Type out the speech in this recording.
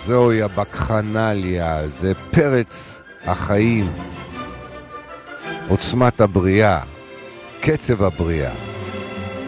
זוהי הבקחנליה, זה פרץ החיים, עוצמת הבריאה, קצב הבריאה.